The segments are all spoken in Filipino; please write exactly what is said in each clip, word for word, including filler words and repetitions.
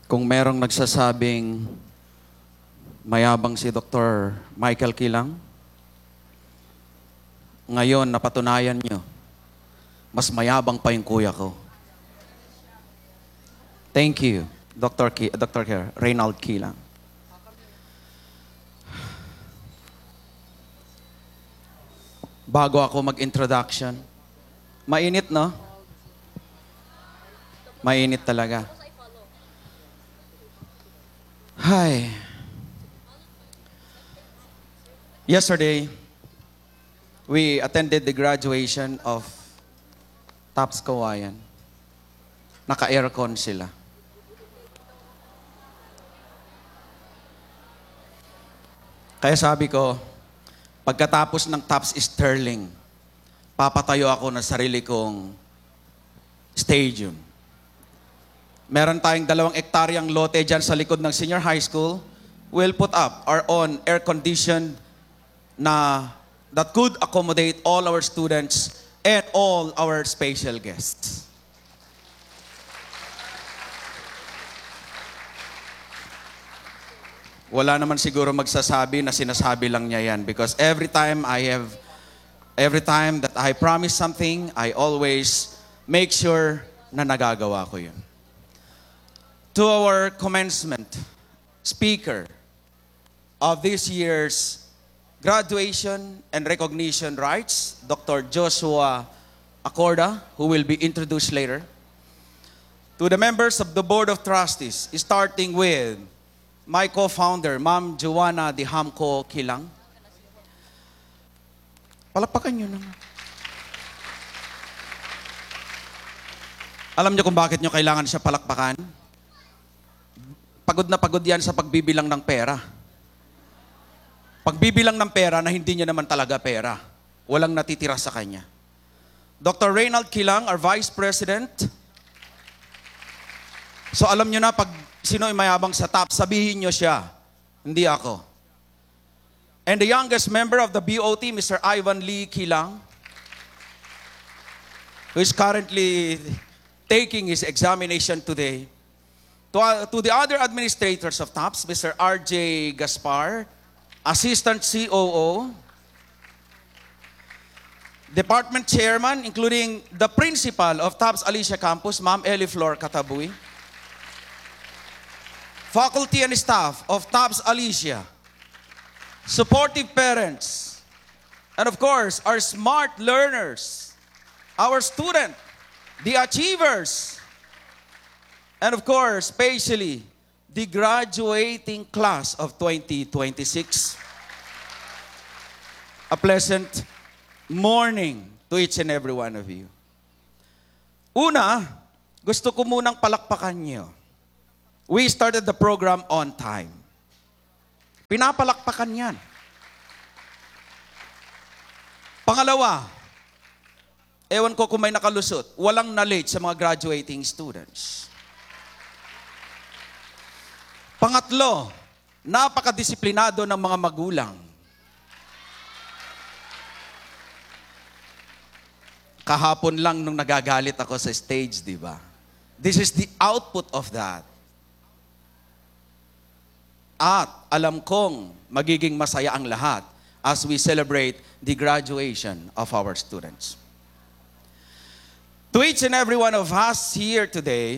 Kung merong nagsasabing mayabang si Doctor Michael Kilang, ngayon napatunayan nyo, mas mayabang pa yung kuya ko. Thank you, Doctor Ki, Doctor Ki, Reynald Kilang. Bago ako mag-introduction, mainit, no? Mainit talaga. Hi. Yesterday, we attended the graduation of TAPS Kawayan. Naka-aircon sila. Kaya sabi ko, pagkatapos ng TAPS Sterling, papatayo ako ng sarili kong stadium. Meron tayong dalawang ektaryang lote dyan sa likod ng senior high school. We'll put up our own air-conditioned na that could accommodate all our students and all our special guests. Wala naman siguro magsasabi na sinasabi lang niya yan because every time I have, every time that I promise something, I always make sure na nagagawa ko yun. To our commencement speaker of this year's graduation and recognition rites, Doctor Joshua Acorda, who will be introduced later. To the members of the Board of Trustees, starting with my co-founder, Ma'am Joanna Dihamco Kilang. Palakpakan nyo naman. Alam niyo kung bakit nyo kailangan siya palakpakan? Pagod na pagod yan sa pagbibilang ng pera. Pagbibilang ng pera na hindi niya naman talaga pera. Walang natitira sa kanya. Doctor Reynald Kilang, our Vice President. So alam niyo na, pag sino ay mayabang sa TAPS, sabihin niyo siya, hindi ako. And the youngest member of the B O T, Mister Ivan Lee Kilang, who is currently taking his examination today. To, uh, to the other administrators of TAPS, Mister R J Gaspar, Assistant C O O, Department Chairman, including the Principal of TAPS Alicia Campus, Ma'am Ellie Flor Katabuy, Faculty and staff of TAPS Alicia, supportive parents, and of course, our smart learners, our student, the achievers, and of course, especially, the graduating class of twenty twenty-six. A pleasant morning to each and every one of you. Una, gusto ko munang palakpakan niyo. We started the program on time. Pinapalakpakan yan. Pangalawa, ewan ko kung may nakalusot, walang na-late sa mga graduating students. Pangatlo, napakadisiplinado ng mga magulang. Kahapon lang nung nagagalit ako sa stage, di ba? This is the output of that. At alam kong magiging masaya ang lahat as we celebrate the graduation of our students. To each and every one of us here today,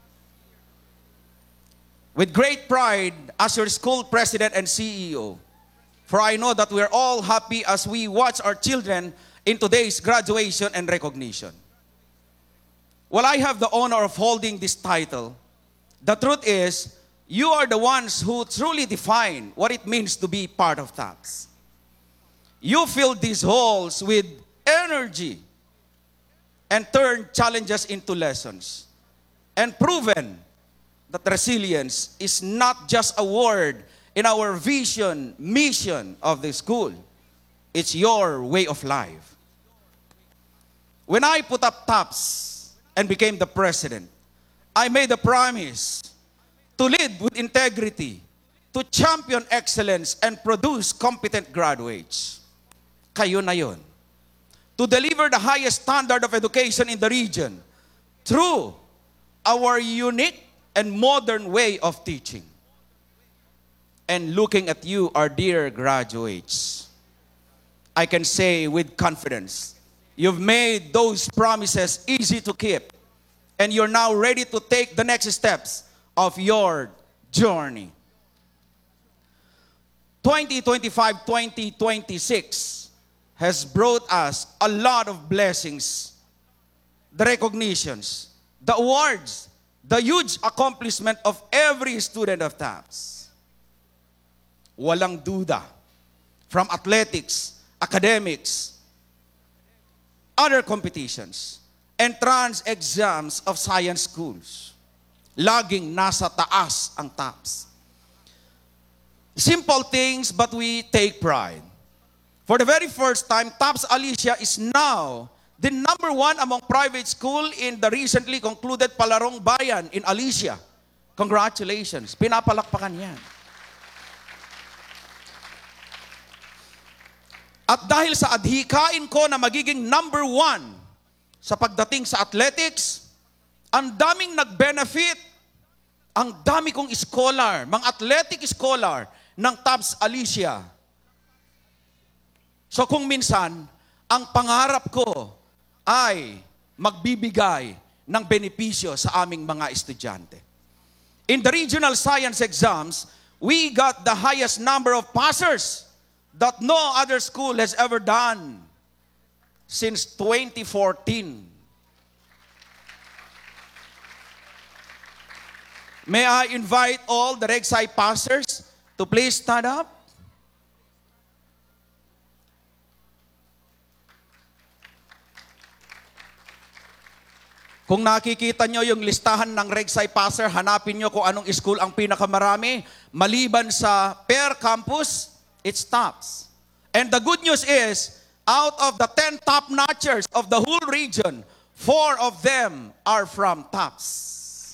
with great pride as your school president and C E O, for I know that we're all happy as we watch our children in today's graduation and recognition. While I have the honor of holding this title, the truth is, you are the ones who truly define what it means to be part of TAPS. You fill these halls with energy and turn challenges into lessons and proven that resilience is not just a word in our vision, mission of the school. It's your way of life. When I put up TAPS and became the president, I made a promise to lead with integrity, to champion excellence, and produce competent graduates. Kayo na yun. To deliver the highest standard of education in the region through our unique and modern way of teaching. And looking at you, our dear graduates, I can say with confidence, you've made those promises easy to keep. And you're now ready to take the next steps of your journey. twenty twenty-five to twenty twenty-six has brought us a lot of blessings, the recognitions, the awards, the huge accomplishment of every student of TAPS. Walang duda. From athletics, academics, other competitions, entrance exams of science schools. Laging nasa taas ang TAPS. Simple things, but we take pride. For the very first time, TAPS Alicia is now the number one among private school in the recently concluded Palarong Bayan in Alicia. Congratulations. Pinapalakpakan yan. At dahil sa adhikain ko na magiging number one sa pagdating sa athletics, ang daming nag-benefit, ang dami kong scholar, mga athletic scholar ng TAPS Alicia. So kung minsan, ang pangarap ko ay magbibigay ng benepisyo sa aming mga estudyante. In the regional science exams, we got the highest number of passers that no other school has ever done since twenty fourteen. May I invite all the Regsci passers to please stand up? Kung nakikita nyo yung listahan ng Regsci passer, hanapin nyo kung anong school ang pinakamarami. Maliban sa per campus, it's TAPS. And the good news is, out of the ten top-notchers of the whole region, four of them are from TAPS.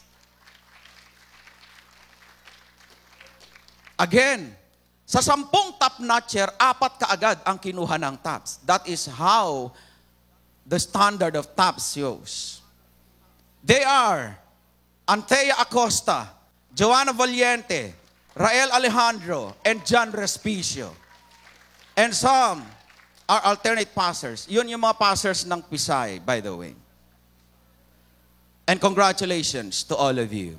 Again, sa sampung top-notcher, apat kaagad ang kinuha ng TAPS. That is how the standard of TAPS shows. They are Antea Acosta, Joanna Valiente, Rael Alejandro, and John Respicio. And some are alternate passers. Yun yung mga passers ng Pisay, by the way. And congratulations to all of you.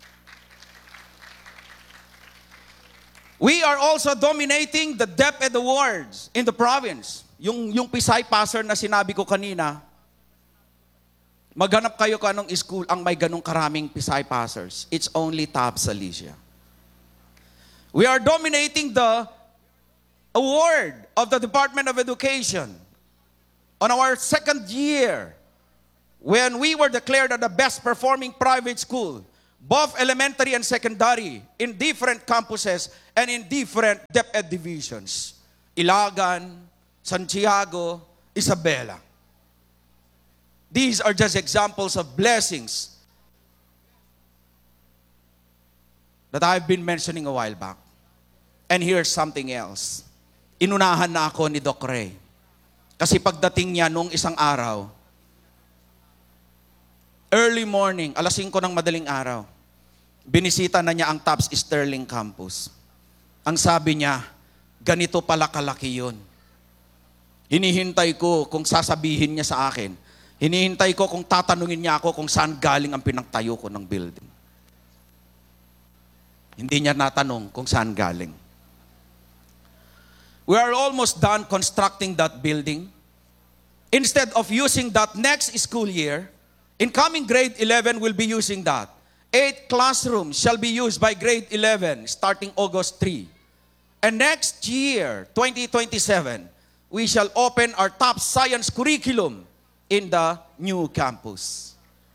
We are also dominating the DepEd Awards in the province. Yung, yung Pisay passer na sinabi ko kanina, maghanap kayo kung anong school ang may ganong karaming Pisay passers. It's only TAPS Alicia. We are dominating the award of the Department of Education on our second year when we were declared the best performing private school, both elementary and secondary, in different campuses and in different DepEd divisions. Ilagan, Santiago, Isabela. These are just examples of blessings that I've been mentioning a while back. And here's something else. Inunahan na ako ni Doc Ray. Kasi pagdating niya nung isang araw, early morning, alas singko ng madaling araw, binisita na niya ang TAPS Sterling Campus. Ang sabi niya, ganito pala kalaki yun. Hinihintay ko kung sasabihin niya sa akin. Hinihintay ko kung tatanungin niya ako kung saan galing ang pinagtayo ko ng building. Hindi niya natanong kung saan galing. We are almost done constructing that building. Instead of using that next school year, incoming grade eleven will be using that. Eight classrooms shall be used by grade eleven starting August third. And next year, twenty twenty-seven, we shall open our top science curriculum in the new campus.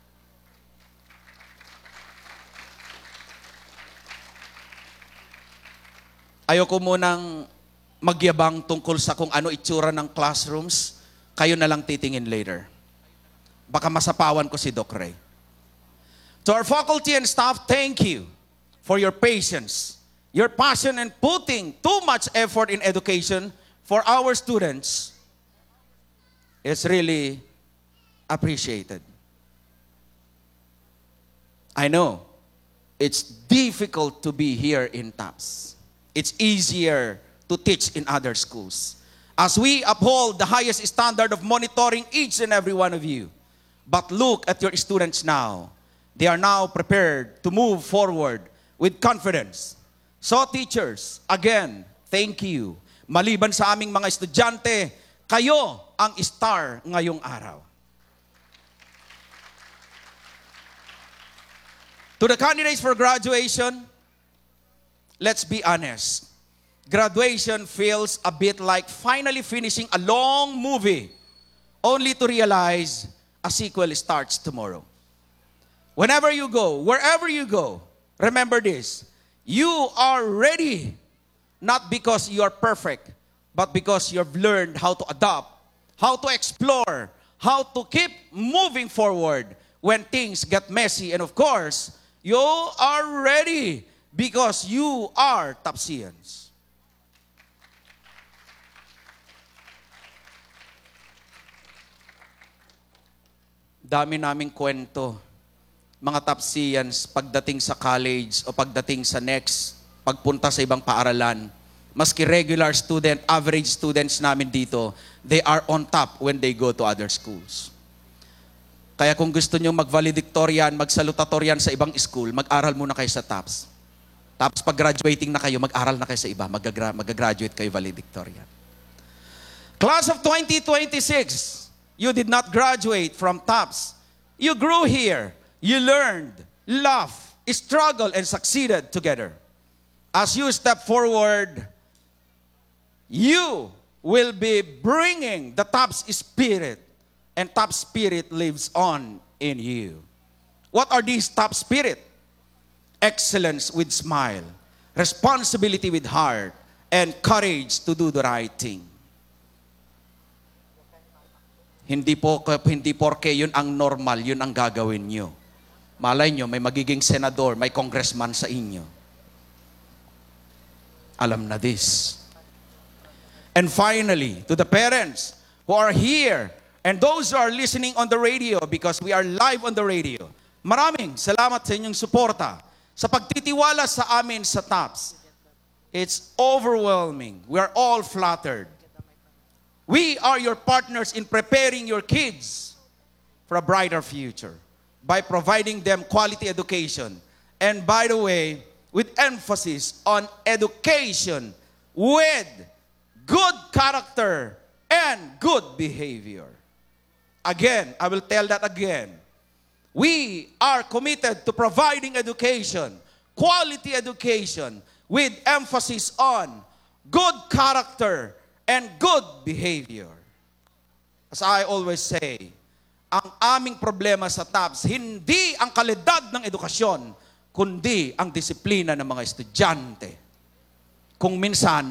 Ayoko munang magyabang tungkol sa kung ano itsura ng classrooms. Kayo na lang titingin later. Baka masapawan ko si Doc Ray. To our faculty and staff, thank you for your patience, your passion, and putting too much effort in education for our students. It's really appreciated. I know it's difficult to be here in TAPS. It's easier to teach in other schools. As we uphold the highest standard of monitoring each and every one of you. But look at your students now. They are now prepared to move forward with confidence. So teachers, again, thank you. Maliban sa aming mga estudyante, kayo ang star ngayong araw. To the candidates for graduation, let's be honest. Graduation feels a bit like finally finishing a long movie, only to realize a sequel starts tomorrow. Whenever you go, wherever you go, remember this. You are ready, not because you are perfect, but because you've learned how to adapt, how to explore, how to keep moving forward when things get messy. And of course, you are ready because you are TAPSians. Dami naming kwento, mga TAPSians, pagdating sa college o pagdating sa next, pagpunta sa ibang paaralan. Maski regular student, average students namin dito, they are on top when they go to other schools. Kaya kung gusto nyo mag-valedictorian, mag-salutatorian sa ibang school, mag-aral muna kayo sa TAPS. Tapos pag graduating na kayo, mag-aral na kayo sa iba, mag-gra- mag-graduate kayo valedictorian. Class of twenty twenty-six, you did not graduate from TAPS. You grew here. You learned, laughed, struggled, and succeeded together. As you step forward, you will be bringing the TAPS spirit, and TAPS spirit lives on in you. What are these TAPS spirit? Excellence with smile, responsibility with heart, and courage to do the right thing. Hindi po, hindi porke yun ang normal, yun ang gagawin nyo. Malay nyo, may magiging senador, may congressman sa inyo. Alam na this. And finally, to the parents who are here and those who are listening on the radio, because we are live on the radio, maraming salamat sa inyong suporta, sa pagtitiwala sa amin sa TAPS. It's overwhelming. We are all flattered. We are your partners in preparing your kids for a brighter future by providing them quality education. And by the way, with emphasis on education with good character and good behavior. Again, I will tell that again. We are committed to providing education, quality education, with emphasis on good character and good behavior. As I always say, ang aming problema sa TAPS, hindi ang kalidad ng edukasyon, kundi ang disiplina ng mga estudyante. Kung minsan,